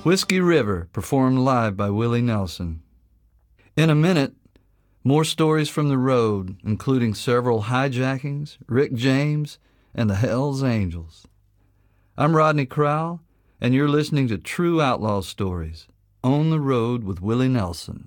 Whiskey River, performed live by Willie Nelson. In a minute, more stories from the road, including several hijackings, Rick James, and the Hells Angels. I'm Rodney Crowell, and you're listening to True Outlaw Stories, On the Road with Willie Nelson.